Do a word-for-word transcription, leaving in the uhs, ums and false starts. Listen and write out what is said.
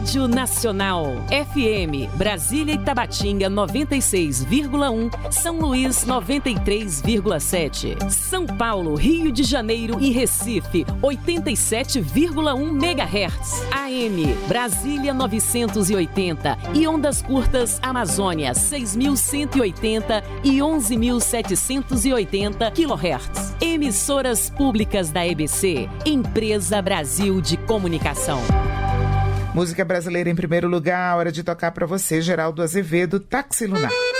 Rádio Nacional. F M, Brasília e Tabatinga noventa e seis vírgula um, São Luís noventa e três vírgula sete, São Paulo, Rio de Janeiro e Recife oitenta e sete vírgula um megahertz. A M, Brasília novecentos e oitenta e ondas curtas Amazônia seis mil cento e oitenta e onze mil setecentos e oitenta quilohertz. Emissoras públicas da E B C, Empresa Brasil de Comunicação. Música brasileira em primeiro lugar, hora de tocar para você, Geraldo Azevedo, Táxi Lunar.